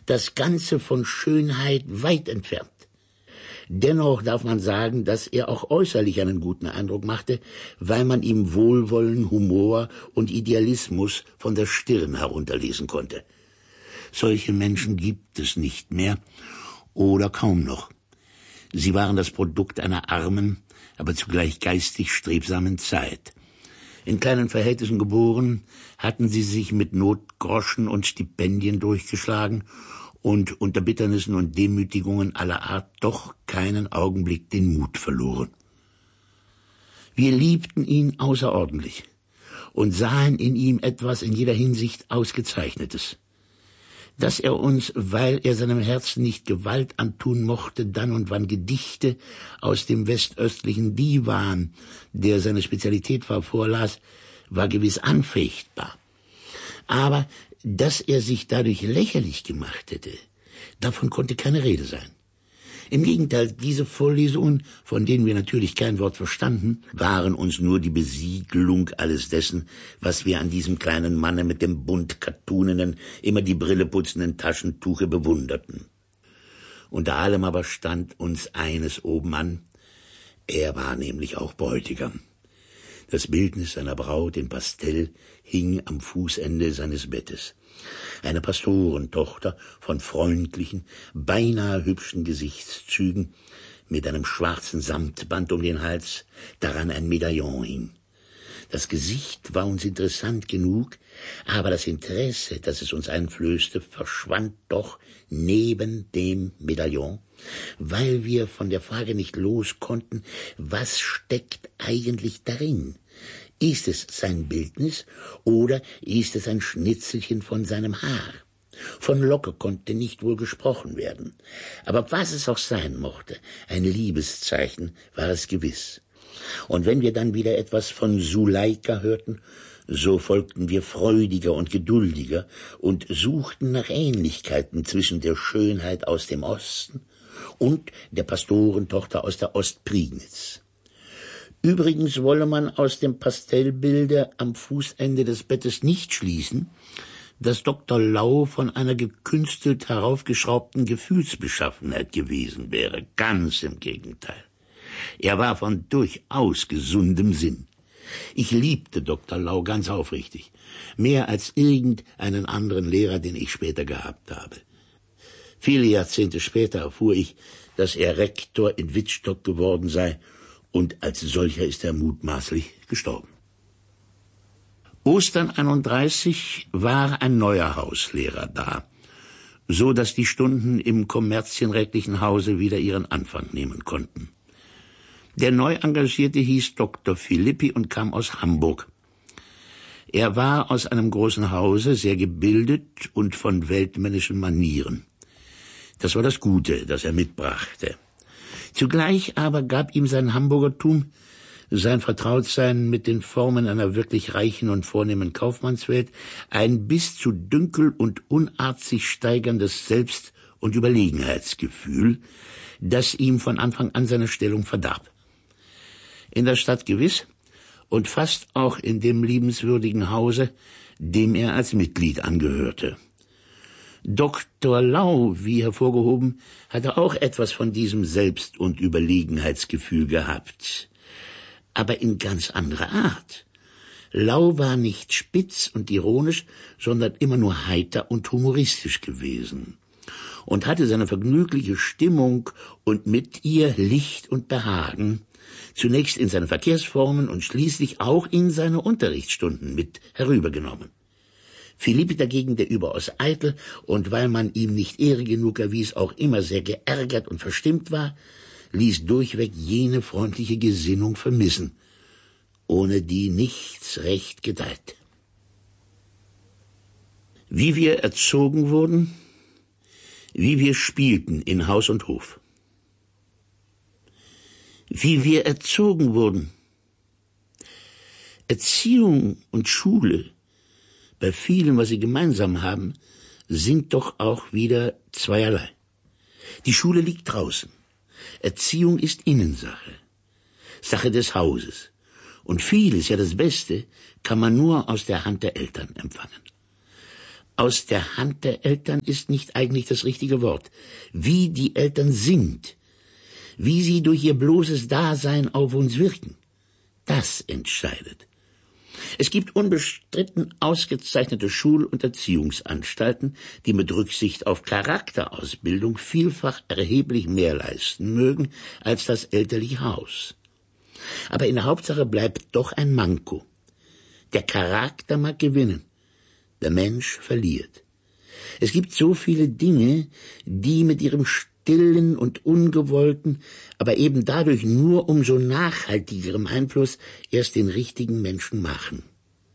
das Ganze von Schönheit weit entfernt. Dennoch darf man sagen, dass er auch äußerlich einen guten Eindruck machte, weil man ihm Wohlwollen, Humor und Idealismus von der Stirn herunterlesen konnte. Solche Menschen gibt es nicht mehr oder kaum noch. Sie waren das Produkt einer armen, aber zugleich geistig strebsamen Zeit. In kleinen Verhältnissen geboren, hatten sie sich mit Notgroschen und Stipendien durchgeschlagen und unter Bitternissen und Demütigungen aller Art doch keinen Augenblick den Mut verloren. Wir liebten ihn außerordentlich und sahen in ihm etwas in jeder Hinsicht Ausgezeichnetes. Dass er uns, weil er seinem Herzen nicht Gewalt antun mochte, dann und wann Gedichte aus dem westöstlichen Divan, der seine Spezialität war, vorlas, war gewiss anfechtbar. Aber dass er sich dadurch lächerlich gemacht hätte, davon konnte keine Rede sein. Im Gegenteil, diese Vorlesungen, von denen wir natürlich kein Wort verstanden, waren uns nur die Besiegelung alles dessen, was wir an diesem kleinen Manne mit dem bunt kattunenen, immer die Brille putzenden Taschentuche bewunderten. Unter allem aber stand uns eines oben an, er war nämlich auch Bräutigam. Das Bildnis seiner Braut in Pastell hing am Fußende seines Bettes. Eine Pastorentochter von freundlichen, beinahe hübschen Gesichtszügen, mit einem schwarzen Samtband um den Hals, daran ein Medaillon hing. Das Gesicht war uns interessant genug, aber das Interesse, das es uns einflößte, verschwand doch neben dem Medaillon, weil wir von der Frage nicht los konnten, was steckt eigentlich darin? Ist es sein Bildnis oder ist es ein Schnitzelchen von seinem Haar? Von Locke konnte nicht wohl gesprochen werden. Aber was es auch sein mochte, ein Liebeszeichen war es gewiss. Und wenn wir dann wieder etwas von Suleika hörten, so folgten wir freudiger und geduldiger und suchten nach Ähnlichkeiten zwischen der Schönheit aus dem Osten und der Pastorentochter aus der Ostprignitz. Übrigens wolle man aus dem Pastellbilde am Fußende des Bettes nicht schließen, dass Dr. Lau von einer gekünstelt heraufgeschraubten Gefühlsbeschaffenheit gewesen wäre. Ganz im Gegenteil. Er war von durchaus gesundem Sinn. Ich liebte Dr. Lau ganz aufrichtig, mehr als irgendeinen anderen Lehrer, den ich später gehabt habe. Viele Jahrzehnte später erfuhr ich, dass er Rektor in Wittstock geworden sei, und als solcher ist er mutmaßlich gestorben. Ostern 31 war ein neuer Hauslehrer da, so dass die Stunden im kommerzienrätlichen Hause wieder ihren Anfang nehmen konnten. Der Neuengagierte hieß Dr. Philippi und kam aus Hamburg. Er war aus einem großen Hause, sehr gebildet und von weltmännischen Manieren. Das war das Gute, das er mitbrachte. Zugleich aber gab ihm sein Hamburgertum, sein Vertrautsein mit den Formen einer wirklich reichen und vornehmen Kaufmannswelt, ein bis zu Dünkel und Unart sich steigerndes Selbst- und Überlegenheitsgefühl, das ihm von Anfang an seine Stellung verdarb. In der Stadt gewiss und fast auch in dem liebenswürdigen Hause, dem er als Mitglied angehörte. Dr. Lau, wie hervorgehoben, hatte auch etwas von diesem Selbst- und Überlegenheitsgefühl gehabt, aber in ganz anderer Art. Lau war nicht spitz und ironisch, sondern immer nur heiter und humoristisch gewesen und hatte seine vergnügliche Stimmung und mit ihr Licht und Behagen zunächst in seine Verkehrsformen und schließlich auch in seine Unterrichtsstunden mit herübergenommen. Philippi dagegen, der überaus eitel und weil man ihm nicht Ehre genug erwies, auch immer sehr geärgert und verstimmt war, ließ durchweg jene freundliche Gesinnung vermissen, ohne die nichts recht gedeiht. Wie wir erzogen wurden, wie wir spielten in Haus und Hof. Wie wir erzogen wurden. Erziehung und Schule, bei vielem, was sie gemeinsam haben, sind doch auch wieder zweierlei. Die Schule liegt draußen. Erziehung ist Innensache, Sache des Hauses. Und vieles, ja das Beste, kann man nur aus der Hand der Eltern empfangen. Aus der Hand der Eltern ist nicht eigentlich das richtige Wort. Wie die Eltern sind, wie sie durch ihr bloßes Dasein auf uns wirken, das entscheidet. Es gibt unbestritten ausgezeichnete Schul- und Erziehungsanstalten, die mit Rücksicht auf Charakterausbildung vielfach erheblich mehr leisten mögen als das elterliche Haus. Aber in der Hauptsache bleibt doch ein Manko. Der Charakter mag gewinnen, der Mensch verliert. Es gibt so viele Dinge, die mit ihrem stillen und ungewollten, aber eben dadurch nur umso nachhaltigerem Einfluss erst den richtigen Menschen machen.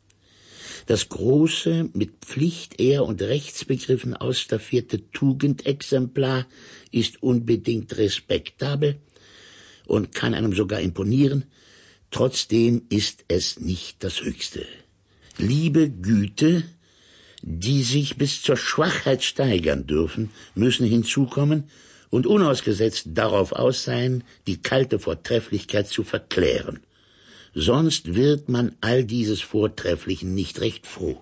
Das große, mit Pflicht-, Ehr- und Rechtsbegriffen ausstaffierte Tugendexemplar ist unbedingt respektabel und kann einem sogar imponieren, trotzdem ist es nicht das Höchste. Liebe, Güte, die sich bis zur Schwachheit steigern dürfen, müssen hinzukommen und unausgesetzt darauf aus sein, die kalte Vortrefflichkeit zu verklären. Sonst wird man all dieses Vortrefflichen nicht recht froh.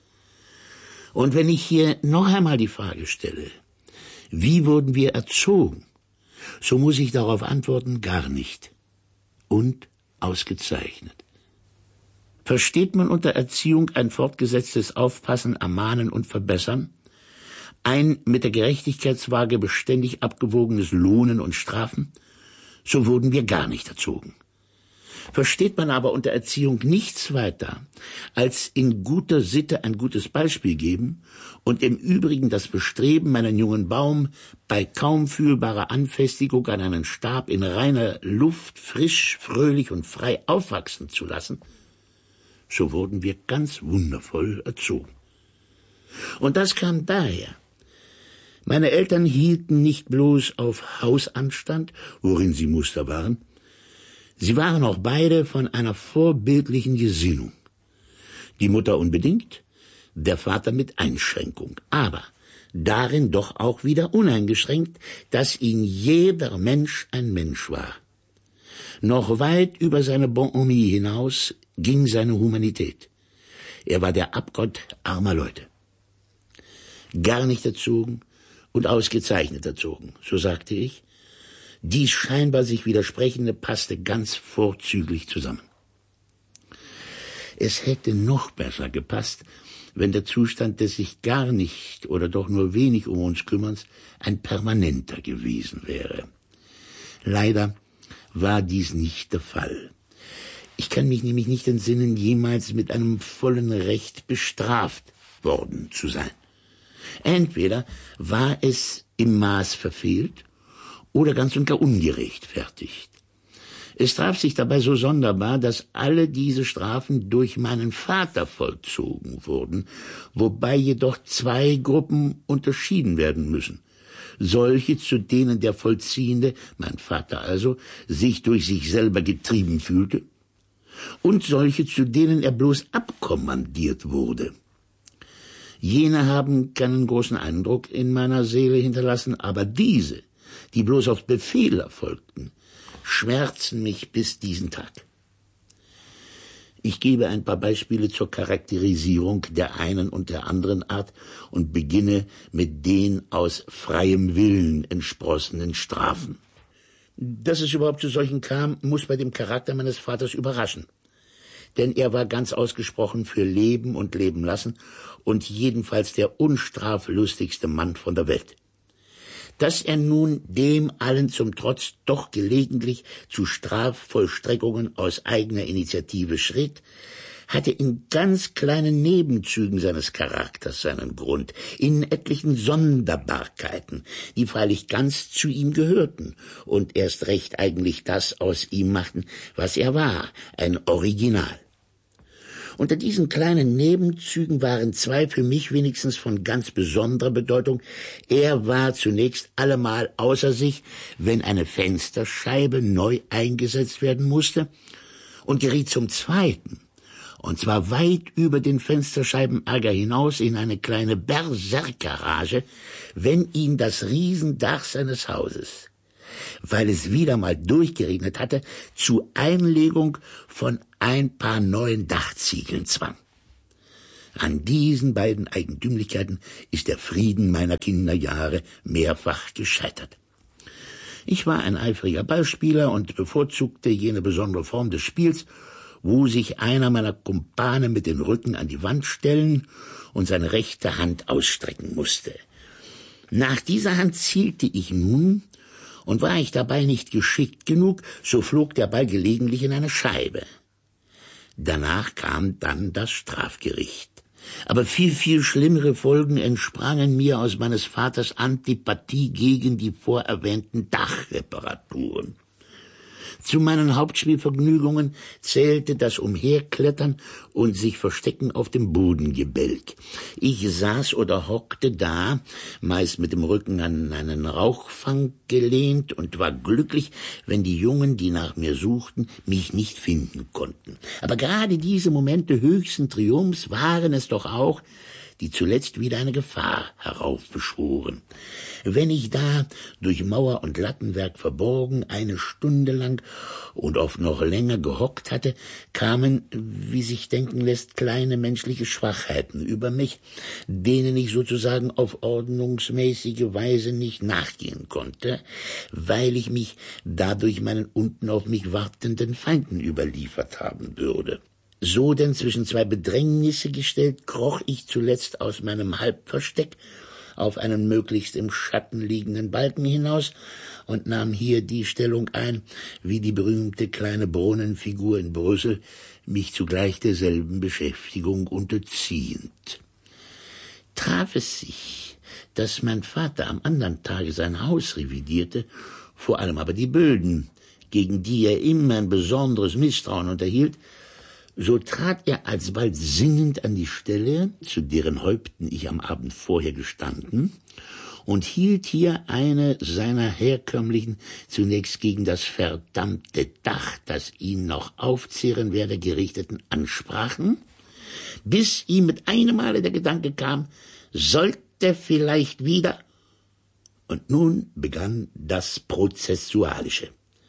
Und wenn ich hier noch einmal die Frage stelle, wie wurden wir erzogen, so muss ich darauf antworten, gar nicht. Und ausgezeichnet. Versteht man unter Erziehung ein fortgesetztes Aufpassen, Ermahnen und Verbessern, ein mit der Gerechtigkeitswaage beständig abgewogenes Lohnen und Strafen, so wurden wir gar nicht erzogen. Versteht man aber unter Erziehung nichts weiter, als in guter Sitte ein gutes Beispiel geben und im Übrigen das Bestreben, einen jungen Baum bei kaum fühlbarer Anfestigung an einen Stab in reiner Luft frisch, fröhlich und frei aufwachsen zu lassen, so wurden wir ganz wundervoll erzogen. Und das kam daher. Meine Eltern hielten nicht bloß auf Hausanstand, worin sie Muster waren, sie waren auch beide von einer vorbildlichen Gesinnung. Die Mutter unbedingt, der Vater mit Einschränkung, aber darin doch auch wieder uneingeschränkt, dass ihn jeder Mensch ein Mensch war. Noch weit über seine Bonhomie hinaus ging seine Humanität. Er war der Abgott armer Leute. Gar nicht erzogen und ausgezeichnet erzogen, so sagte ich. Dies scheinbar sich Widersprechende passte ganz vorzüglich zusammen. Es hätte noch besser gepasst, wenn der Zustand des sich gar nicht oder doch nur wenig um uns Kümmerns ein permanenter gewesen wäre. Leider war dies nicht der Fall. Ich kann mich nämlich nicht entsinnen, jemals mit einem vollen Recht bestraft worden zu sein. Entweder war es im Maß verfehlt oder ganz und gar ungerechtfertigt. Es traf sich dabei so sonderbar, dass alle diese Strafen durch meinen Vater vollzogen wurden, wobei jedoch zwei Gruppen unterschieden werden müssen. Solche, zu denen der Vollziehende, mein Vater also, sich durch sich selber getrieben fühlte, und solche, zu denen er bloß abkommandiert wurde. Jene haben keinen großen Eindruck in meiner Seele hinterlassen, aber diese, die bloß auf Befehl erfolgten, schmerzen mich bis diesen Tag. Ich gebe ein paar Beispiele zur Charakterisierung der einen und der anderen Art und beginne mit den aus freiem Willen entsprossenen Strafen. Dass es überhaupt zu solchen kam, muss bei dem Charakter meines Vaters überraschen. Denn er war ganz ausgesprochen für Leben und Leben lassen und jedenfalls der unstraflustigste Mann von der Welt. Dass er nun dem allen zum Trotz doch gelegentlich zu Strafvollstreckungen aus eigener Initiative schritt, hatte in ganz kleinen Nebenzügen seines Charakters seinen Grund, in etlichen Sonderbarkeiten, die freilich ganz zu ihm gehörten und erst recht eigentlich das aus ihm machten, was er war, ein Original. Unter diesen kleinen Nebenzügen waren zwei für mich wenigstens von ganz besonderer Bedeutung. Er war zunächst allemal außer sich, wenn eine Fensterscheibe neu eingesetzt werden musste, und geriet zum Zweiten, und zwar weit über den Fensterscheibenärger hinaus, in eine kleine Berserkerrage, wenn ihn das Riesendach seines Hauses, weil es wieder mal durchgeregnet hatte, zu Einlegung von ein paar neuen Dachziegeln zwang. An diesen beiden Eigentümlichkeiten ist der Frieden meiner Kinderjahre mehrfach gescheitert. Ich war ein eifriger Ballspieler und bevorzugte jene besondere Form des Spiels, wo sich einer meiner Kumpane mit dem Rücken an die Wand stellen und seine rechte Hand ausstrecken musste. Nach dieser Hand zielte ich nun, und war ich dabei nicht geschickt genug, so flog der Ball gelegentlich in eine Scheibe. Danach kam dann das Strafgericht. Aber viel schlimmere Folgen entsprangen mir aus meines Vaters Antipathie gegen die vorerwähnten Dachreparaturen. Zu meinen Hauptspielvergnügungen zählte das Umherklettern und sich verstecken auf dem Bodengebälk. Ich saß oder hockte da, meist mit dem Rücken an einen Rauchfang gelehnt, und war glücklich, wenn die Jungen, die nach mir suchten, mich nicht finden konnten. Aber gerade diese Momente höchsten Triumphs waren es doch auch, die zuletzt wieder eine Gefahr heraufbeschworen. Wenn ich da durch Mauer und Lattenwerk verborgen eine Stunde lang und oft noch länger gehockt hatte, kamen, wie sich denken lässt, kleine menschliche Schwachheiten über mich, denen ich sozusagen auf ordnungsmäßige Weise nicht nachgehen konnte, weil ich mich dadurch meinen unten auf mich wartenden Feinden überliefert haben würde. So denn zwischen zwei Bedrängnisse gestellt, kroch ich zuletzt aus meinem Halbversteck auf einen möglichst im Schatten liegenden Balken hinaus und nahm hier die Stellung ein, wie die berühmte kleine Brunnenfigur in Brüssel, mich zugleich derselben Beschäftigung unterziehend. Traf es sich, dass mein Vater am andern Tage sein Haus revidierte, vor allem aber die Böden, gegen die er immer ein besonderes Misstrauen unterhielt, so trat er alsbald singend an die Stelle, zu deren Häupten ich am Abend vorher gestanden, und hielt hier eine seiner herkömmlichen, zunächst gegen das verdammte Dach, das ihn noch aufzehren werde, gerichteten Ansprachen, bis ihm mit einem Male der Gedanke kam, sollte vielleicht wieder, und nun begann das Prozessualische.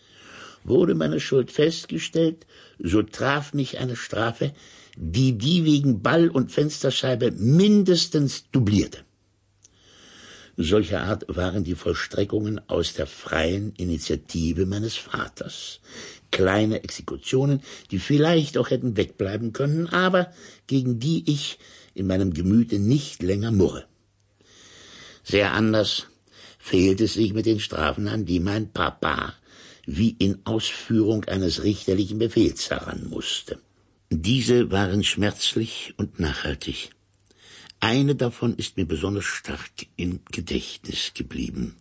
Wurde meine Schuld festgestellt, so traf mich eine Strafe, die wegen Ball und Fensterscheibe mindestens dublierte. Solcher Art waren die Vollstreckungen aus der freien Initiative meines Vaters. Kleine Exekutionen, die vielleicht auch hätten wegbleiben können, aber gegen die ich in meinem Gemüte nicht länger murre. Sehr anders verhielt es sich mit den Strafen, an die mein Papa wie in Ausführung eines richterlichen Befehls heran musste. Diese waren schmerzlich und nachhaltig. Eine davon ist mir besonders stark im Gedächtnis geblieben.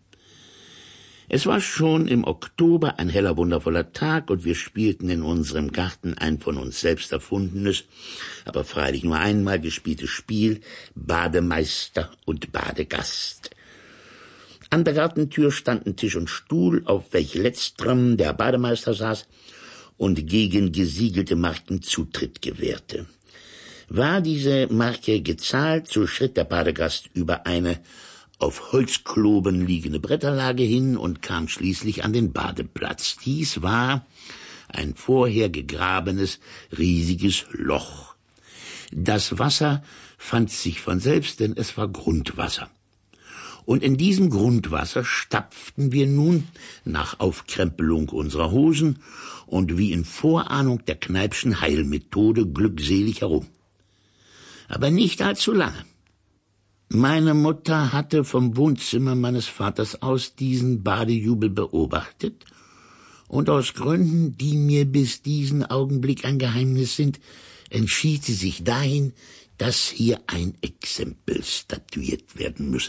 Es war schon im Oktober ein heller, wundervoller Tag, und wir spielten in unserem Garten ein von uns selbst erfundenes, aber freilich nur einmal gespieltes Spiel, Bademeister und Badegast. An der Gartentür standen Tisch und Stuhl, auf welch letzterem der Bademeister saß und gegen gesiegelte Marken Zutritt gewährte. War diese Marke gezahlt, so schritt der Badegast über eine auf Holzkloben liegende Bretterlage hin und kam schließlich an den Badeplatz. Dies war ein vorher gegrabenes, riesiges Loch. Das Wasser fand sich von selbst, denn es war Grundwasser. Und in diesem Grundwasser stapften wir nun nach Aufkrempelung unserer Hosen und wie in Vorahnung der Kneipschen Heilmethode glückselig herum. Aber nicht allzu lange. Meine Mutter hatte vom Wohnzimmer meines Vaters aus diesen Badejubel beobachtet, und aus Gründen, die mir bis diesen Augenblick ein Geheimnis sind, entschied sie sich dahin, dass hier ein Exempel statuiert werden müsse.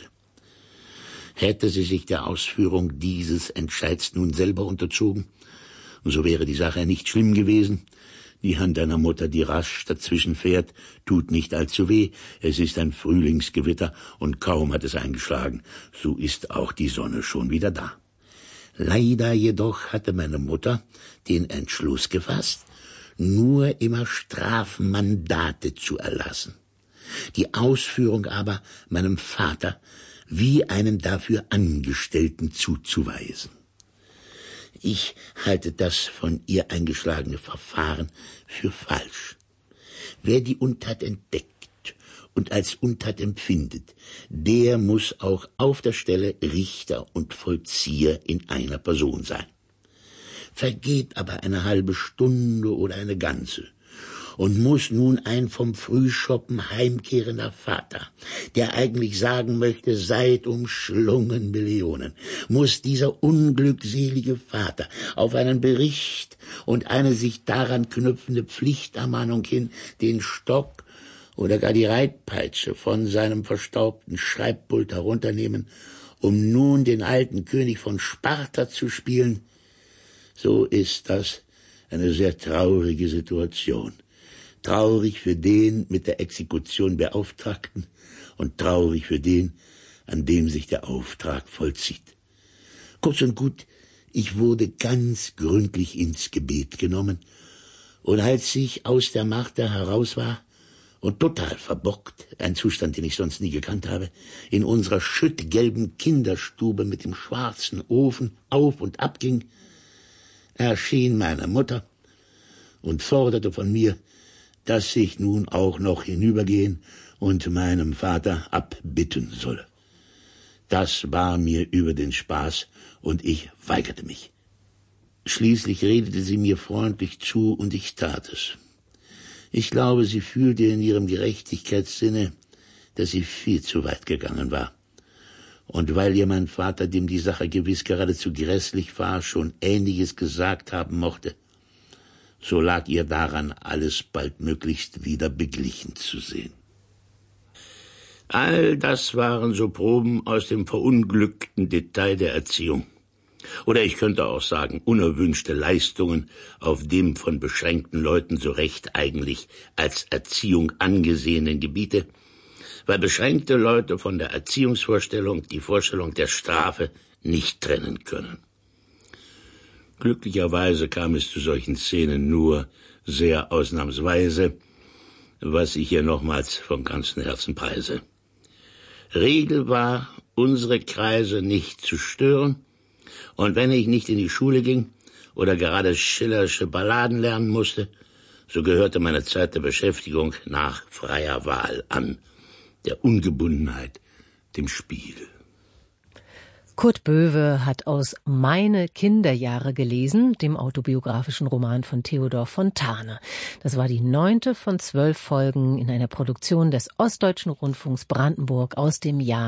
Hätte sie sich der Ausführung dieses Entscheids nun selber unterzogen, so wäre die Sache nicht schlimm gewesen. Die Hand einer Mutter, die rasch dazwischen fährt, tut nicht allzu weh. Es ist ein Frühlingsgewitter und kaum hat es eingeschlagen, so ist auch die Sonne schon wieder da. Leider jedoch hatte meine Mutter den Entschluss gefasst, nur immer Strafmandate zu erlassen, die Ausführung aber meinem Vater wie einem dafür Angestellten zuzuweisen. Ich halte das von ihr eingeschlagene Verfahren für falsch. Wer die Untat entdeckt und als Untat empfindet, der muss auch auf der Stelle Richter und Vollzieher in einer Person sein. Vergeht aber eine halbe Stunde oder eine ganze, und muss nun ein vom Frühschoppen heimkehrender Vater, der eigentlich sagen möchte, seid umschlungen Millionen, muss dieser unglückselige Vater auf einen Bericht und eine sich daran knüpfende Pflichtermahnung hin den Stock oder gar die Reitpeitsche von seinem verstaubten Schreibpult herunternehmen, um nun den alten König von Sparta zu spielen, so ist das eine sehr traurige Situation. Traurig für den mit der Exekution Beauftragten und traurig für den, an dem sich der Auftrag vollzieht. Kurz und gut, ich wurde ganz gründlich ins Gebet genommen, und als ich aus der Marter heraus war und total verbockt, ein Zustand, den ich sonst nie gekannt habe, in unserer schüttgelben Kinderstube mit dem schwarzen Ofen auf und ab ging, erschien meine Mutter und forderte von mir, dass ich nun auch noch hinübergehen und meinem Vater abbitten solle. Das war mir über den Spaß, und ich weigerte mich. Schließlich redete sie mir freundlich zu, und ich tat es. Ich glaube, sie fühlte in ihrem Gerechtigkeitssinne, dass sie viel zu weit gegangen war. Und weil ihr mein Vater, dem die Sache gewiss geradezu grässlich war, schon Ähnliches gesagt haben mochte, so lag ihr daran, alles baldmöglichst wieder beglichen zu sehen. All das waren so Proben aus dem verunglückten Detail der Erziehung. Oder ich könnte auch sagen, unerwünschte Leistungen auf dem von beschränkten Leuten so recht eigentlich als Erziehung angesehenen Gebiete, weil beschränkte Leute von der Erziehungsvorstellung die Vorstellung der Strafe nicht trennen können. Glücklicherweise kam es zu solchen Szenen nur sehr ausnahmsweise, was ich hier nochmals vom ganzen Herzen preise. Regel war, unsere Kreise nicht zu stören, und wenn ich nicht in die Schule ging oder gerade schillersche Balladen lernen musste, so gehörte meine Zeit der Beschäftigung nach freier Wahl an, der Ungebundenheit, dem Spiel. Kurt Böwe hat aus Meine Kinderjahre gelesen, dem autobiografischen Roman von Theodor Fontane. Das war die 9. von 12 Folgen in einer Produktion des Ostdeutschen Rundfunks Brandenburg aus dem Jahr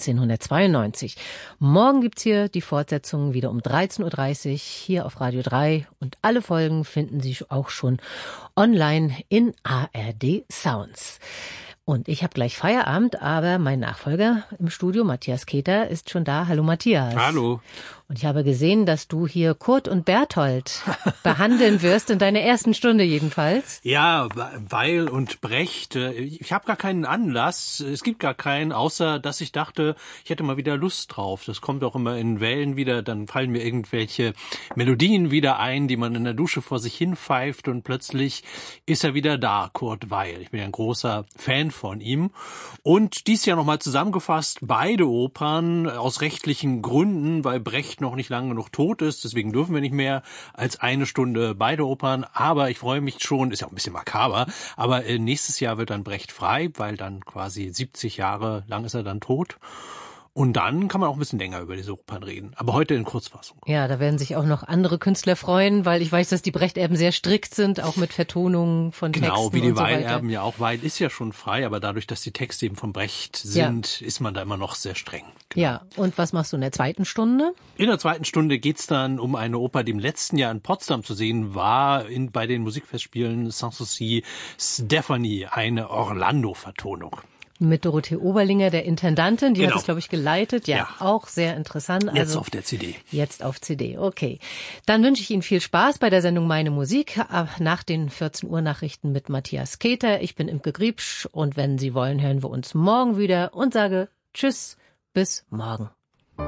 1992. Morgen gibt's hier die Fortsetzung wieder um 13.30 Uhr hier auf Radio 3, und alle Folgen finden Sie auch schon online in ARD Sounds. Und ich habe gleich Feierabend, aber mein Nachfolger im Studio, Matthias Keter, ist schon da. Hallo Matthias. Hallo. Und ich habe gesehen, dass du hier Kurt und Berthold behandeln wirst, in deiner ersten Stunde jedenfalls. Ja, Weil und Brecht. Ich habe gar keinen Anlass, es gibt gar keinen, außer dass ich dachte, ich hätte mal wieder Lust drauf. Das kommt auch immer in Wellen wieder, dann fallen mir irgendwelche Melodien wieder ein, die man in der Dusche vor sich hin pfeift, und plötzlich ist er wieder da, Kurt Weil. Ich bin ja ein großer Fan von ihm. Und dies Jahr nochmal zusammengefasst, beide Opern aus rechtlichen Gründen, weil Brecht noch nicht lange genug tot ist, deswegen dürfen wir nicht mehr als eine Stunde beide Opern, aber ich freue mich schon, ist ja auch ein bisschen makaber, aber nächstes Jahr wird dann Brecht frei, weil dann quasi 70 Jahre lang ist er dann tot. Und dann kann man auch ein bisschen länger über diese Opern reden. Aber heute in Kurzfassung. Ja, da werden sich auch noch andere Künstler freuen, weil ich weiß, dass die Brecht-Erben sehr strikt sind, auch mit Vertonungen von Texten und so weiter. Genau, wie die Weil-Erben ja auch. Weil ist ja schon frei, aber dadurch, dass die Texte eben von Brecht sind, ist man da immer noch sehr streng. Genau. Ja, und was machst du in der zweiten Stunde? In der zweiten Stunde geht's dann um eine Oper, die im letzten Jahr in Potsdam zu sehen war, bei den Musikfestspielen Sanssouci, Stephanie, eine Orlando-Vertonung. Mit Dorothee Oberlinger, der Intendantin, die hat es, glaube ich, geleitet. Ja, auch sehr interessant. Jetzt auf der CD. Jetzt auf CD, okay. Dann wünsche ich Ihnen viel Spaß bei der Sendung Meine Musik nach den 14 Uhr Nachrichten mit Matthias Keter. Ich bin Imke Griebsch, und wenn Sie wollen, hören wir uns morgen wieder und sage Tschüss, bis morgen.